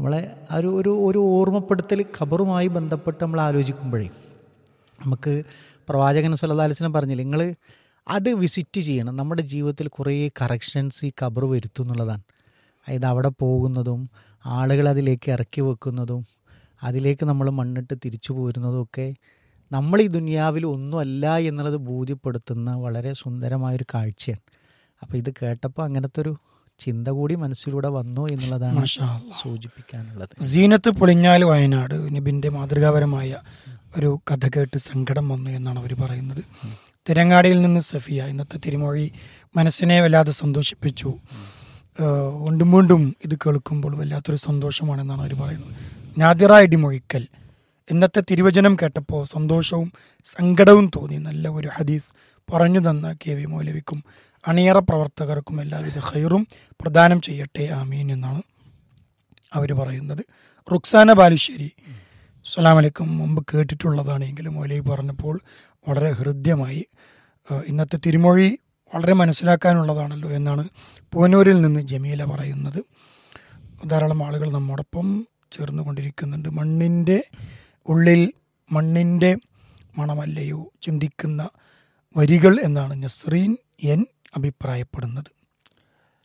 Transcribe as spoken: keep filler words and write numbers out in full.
നമ്മളെ ആ ഒരു ഒരു ഒരു ഓർമ്മപ്പെടുത്തൽ ഖബറുമായി ബന്ധപ്പെട്ട് നമ്മൾ ആലോചിക്കുമ്പോഴേ നമുക്ക് പ്രവാചകൻ സല്ലല്ലാഹു അലൈഹി വസല്ലം പറഞ്ഞില്ല, നിങ്ങൾ അത് വിസിറ്റ് ചെയ്യണം. നമ്മുടെ ജീവിതത്തിൽ കുറേ കറക്ഷൻസ് ഈ ഖബർ വരുത്തും എന്നുള്ളതാണ്. അതായത് അവിടെ പോകുന്നതും ആളുകൾ അതിലേക്ക് ഇറക്കി വെക്കുന്നതും അതിലേക്ക് നമ്മൾ മണ്ണിട്ട് തിരിച്ചു പോരുന്നതും ഒക്കെ നമ്മൾ ഈ ദുനിയാവിൽ ഒന്നുമല്ല എന്നുള്ളത് ബോധ്യപ്പെടുത്തുന്ന വളരെ സുന്ദരമായൊരു കാഴ്ചയാണ്. അപ്പോൾ ഇത് കേട്ടപ്പോൾ അങ്ങനത്തെ ഒരു ചിന്ത കൂടി മനസ്സിലൂടെ വന്നു എന്നുള്ളതാണ് സൂചിപ്പിക്കാനുള്ളത്. സീനത്ത് പൊളിഞ്ഞാൽ വയനാട് നബിൻ്റെ മാതൃകാപരമായ ഒരു കഥ കേട്ട് സങ്കടം വന്നു എന്നാണ് അവർ പറയുന്നത്. തിരങ്ങാടിയിൽ നിന്ന് സഫിയ, ഇന്നത്തെ തിരുമൊഴി മനസ്സിനെ വല്ലാതെ സന്തോഷിപ്പിച്ചു. വീണ്ടും വീണ്ടും ഇത് കേൾക്കുമ്പോൾ വല്ലാത്തൊരു സന്തോഷമാണെന്നാണ് അവർ പറയുന്നത്. നാദിറ ഇടിമൊഴിക്കൽ, ഇന്നത്തെ തിരുവചനം കേട്ടപ്പോൾ സന്തോഷവും സങ്കടവും തോന്നി. നല്ല ഒരു ഹദീസ് പറഞ്ഞു തന്ന കെ വി മൗലവിക്കും അണിയറ പ്രവർത്തകർക്കും എല്ലാവിധ ഖൈറും പ്രദാനം ചെയ്യട്ടെ, ആമീൻ എന്നാണ് അവർ പറയുന്നത്. റുക്സാന ബാലുശ്ശേരി, അസ്സലാമു അലൈക്കും. മുമ്പ് കേട്ടിട്ടുള്ളതാണെങ്കിലും മൗലവി പറഞ്ഞപ്പോൾ വളരെ ഹൃദ്യമായി. ഇന്നത്തെ തിരുമൊഴി വളരെ മനസ്സിലാക്കാനുള്ളതാണല്ലോ എന്നാണ് പൂനൂരിൽ നിന്ന് ജമീല പറയുന്നത്. ധാരാളം ആളുകൾ നമ്മോടൊപ്പം ചേർന്ന് കൊണ്ടിരിക്കുന്നുണ്ട്. മണ്ണിൻ്റെ ഉള്ളിൽ മണ്ണിൻ്റെ മണമല്ലയോ ചിന്തിക്കുന്ന വരികൾ എന്നാണ് നസ്രീൻ എൻ അഭിപ്രായപ്പെടുന്നത്.